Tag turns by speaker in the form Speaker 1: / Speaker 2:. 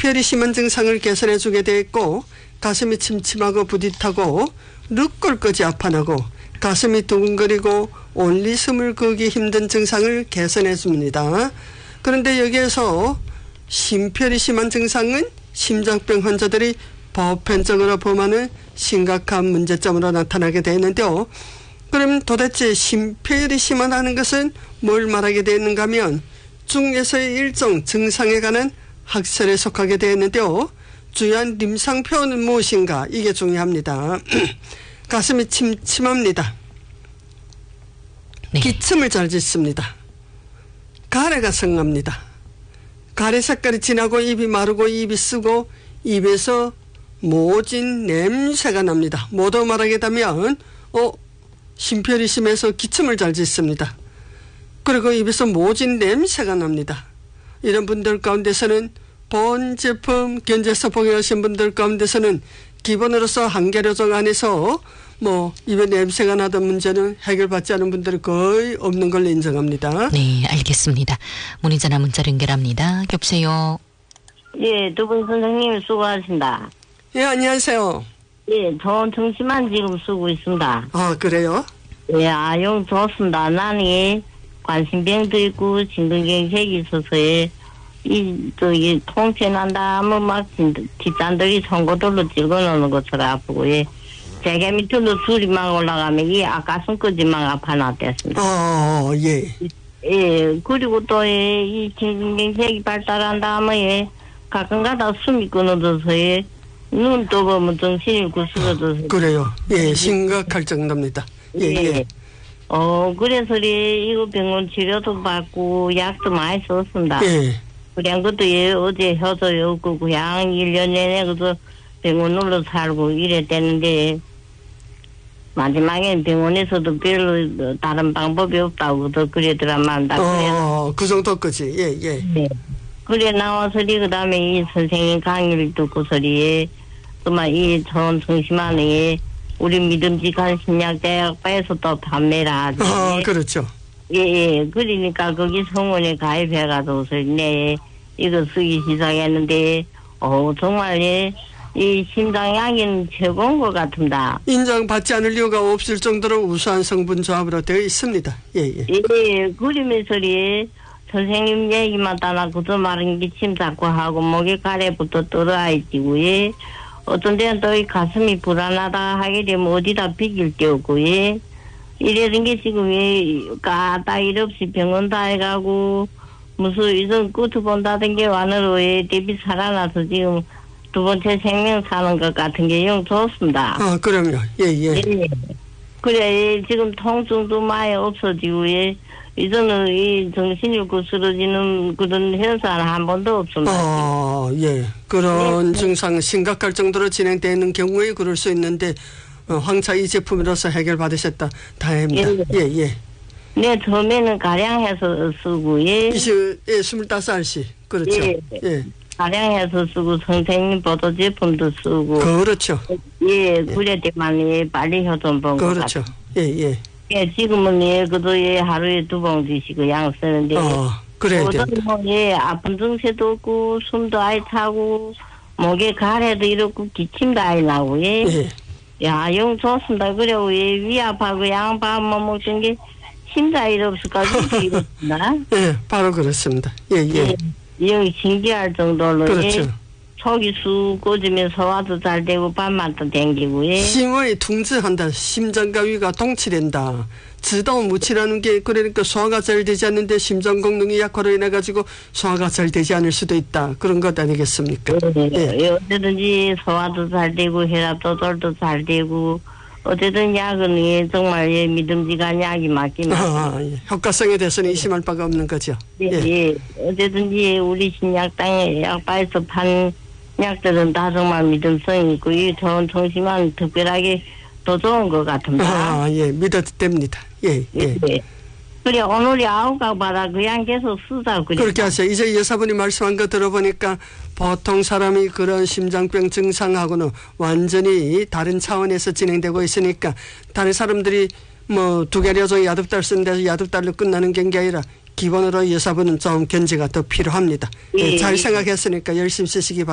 Speaker 1: 심폐열이 심한 증상을 개선해 주게 돼 있고 가슴이 침침하고 부딪하고 늑골까지 아파나고 가슴이 두근거리고 온리 숨을 거기 힘든 증상을 개선해 줍니다. 그런데 여기에서 심폐열이 심한 증상은 심장병 환자들이 보편적으로 범하는 심각한 문제점으로 나타나게 되어 있는데요. 그럼 도대체 심폐열이 심하다는 것은 뭘 말하게 되어 있는가 하면 중에서의 일종 증상에 관한 학설에 속하게 되어 있는데요. 주요한 임상표현은 무엇인가 이게 중요합니다. 가슴이 침침합니다.
Speaker 2: 네.
Speaker 1: 기침을 잘 짓습니다. 가래가 성납니다. 가래 색깔이 진하고 입이 마르고 입이 쓰고 입에서 모진 냄새가 납니다. 모두 말하게 되면 심폐열이 심해서 기침을 잘 짓습니다. 그리고 입에서 모진 냄새가 납니다. 이런 분들 가운데서는 본 제품 견제서 복용하신 분들 가운데서는 기본으로서 한계료정 안에서 입에 냄새가 나던 문제는 해결받지 않은 분들이 거의 없는 걸로 인정합니다.
Speaker 2: 네, 알겠습니다. 문의전화 문자로 연결합니다. 여보세요.
Speaker 3: 예, 두 분 선생님 수고하신다.
Speaker 1: 예, 안녕하세요.
Speaker 3: 예, 저 정시만 지금 쓰고 있습니다.
Speaker 1: 아, 그래요?
Speaker 3: 예, 용 좋습니다. 나는 관심병도 있고 진근경색이 있어서 이 통째 난다 하면 막 뒷잔들이 송곳돌로 찍어놓는 것처럼 아프고 제게 밑으로 줄이 막 올라가면 이 아가슴까지 막 아파놨댔습니다.
Speaker 1: 예.
Speaker 3: 예, 그리고 또 이 진근경색이 발달한 다음에 가끔가다 숨이 끊어져서 눈 떠보면 정신이 구스러져서
Speaker 1: 그래요. 예, 심각할 정도입니다. 예.
Speaker 3: 그래서 이거 병원 치료도 받고 약도 많이 썼습니다.
Speaker 1: 예.
Speaker 2: 그냥
Speaker 3: 것도 어제 혀도 없고 그냥 1년 내내 그저 병원으로 살고 이랬대는데 마지막엔 병원에서도 별로 다른 방법이 없다고 그러더라만.
Speaker 1: 그 정도까지. 예.
Speaker 3: 네. 그래 나와서리 그다음에 이 선생님 강의를 듣고서리 그만 이 좋은 정심하네 우리 믿음직한 신약대학과에서 또 판매를 하지.
Speaker 1: 그렇죠.
Speaker 3: 예. 그러니까 거기 성원에 가입해가지고서 이거 쓰기 시작했는데 정말 이 심장약은 최고인 것 같습니다.
Speaker 1: 인정받지 않을 이유가 없을 정도로 우수한 성분 조합으로 되어 있습니다. 예.
Speaker 3: 그러면서리 선생님 얘기만 따나 그저 마른 기침 자꾸 하고 목에 가래부터 떨어지고 어떤 데는 또 이 가슴이 불안하다 하게 되면 어디다 비길 데 없고 이래는 게 지금 까딱 없이 병원 다 해가고 무슨 이런 끝을 본다던 게 완으로 대비 살아나서 지금 두 번째 생명 사는 것 같은 게 영 좋습니다.
Speaker 1: 그럼요. 예.
Speaker 3: 그래 지금 통증도 많이 없어지고 이제는 이 정신이 구스러지는 그런 현상은 한 번도 없습니다.
Speaker 1: 예. 그런 증상 심각할 정도로 진행되는 경우에 그럴 수 있는데 황차 이 제품으로서 해결받으셨다. 다행입니다. 예.
Speaker 3: 네, 처음에는 가량해서 쓰고
Speaker 1: 25살. 그렇죠. 예.
Speaker 3: 가량해서 쓰고 선생님 보도 제품도 쓰고.
Speaker 1: 그렇죠.
Speaker 3: 그랬더만 빨리 효좀 본 것
Speaker 1: 그렇죠.
Speaker 3: 같아요.
Speaker 1: 예.
Speaker 3: 지금은 그도 하루에 2봉지씩 양 쓰는데.
Speaker 1: 그래야 돼.
Speaker 3: 아픈 증세도 없고 숨도 아예 차고 목에 가래도 이렇고 기침도 아예 나고 영 좋습니다. 그리고 위 아파하고 양밥만 먹던 게 심장이 없을까지도 이렇습니다.
Speaker 1: 예, 바로 그렇습니다. 예.
Speaker 3: 영 신기할 정도로
Speaker 1: 그렇죠.
Speaker 3: 속이 쑥 꽂으면 소화도 잘 되고 밥맛도 땡기고
Speaker 1: 심의 둥지한다. 심장과 위가 동치된다. 지도 무치라는 게 그러니까 소화가 잘 되지 않는데 심장功能이 약화로 인해 가지고 소화가 잘 되지 않을 수도 있다. 그런 것 아니겠습니까?
Speaker 3: 어쨌든지 소화도 잘 되고 혈압 조절도 잘 되고 어쨌든 약은 정말 믿음직한 약이 맞긴
Speaker 1: 예. 효과성에 대해서는 의심할 바가 없는 거죠.
Speaker 3: 어쨌든지 우리 신약당에 약바에서 판 약들은 다 정말 믿음성이 있고 이 좋은 정신만 특별하게 더 좋은 것 같습니다.
Speaker 1: 믿어도 됩니다. 예.
Speaker 3: 그래 오늘이 9가 받아 그냥 계속 쓰자
Speaker 1: 그렇게 하세요. 이제 여사분이 말씀한 거 들어보니까 보통 사람이 그런 심장병 증상하고는 완전히 다른 차원에서 진행되고 있으니까 다른 사람들이 2개 료종 야듭달 쓰는데 야듭달로 끝나는 게 아니라 기본으로 여사분은 좀 견제가 더 필요합니다. 잘 생각했으니까 열심히 쓰시기 바랍니다.